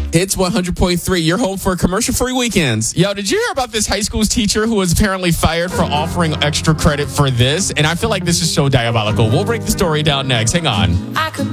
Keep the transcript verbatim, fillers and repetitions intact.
It's one hundred point three. You're home for commercial-free weekends. Yo, did you hear about this high school's teacher who was apparently fired for offering extra credit for this? And I feel like this is so diabolical. We'll break the story down next. Hang on. I could